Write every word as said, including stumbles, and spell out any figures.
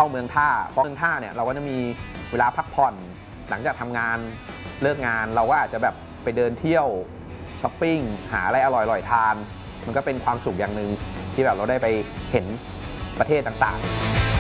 เข้าเมืองท่าเพราะเมืองท่าเนี่ยเราก็จะมีเวลาพักผ่อนหลังจากทำงานเลิกงานเราก็อาจจะแบบไปเดินเที่ยวช้อปปิ้งหาอะไรอร่อยๆทานมันก็เป็นความสุขอย่างหนึ่งที่แบบเราได้ไปเห็นประเทศต่างๆ